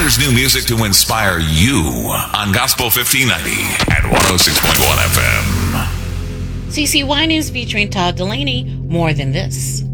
Here's new music to inspire you on Gospel 1590 at 106.1 FM. CeCe Winans featuring Todd Dulaney, More Than This.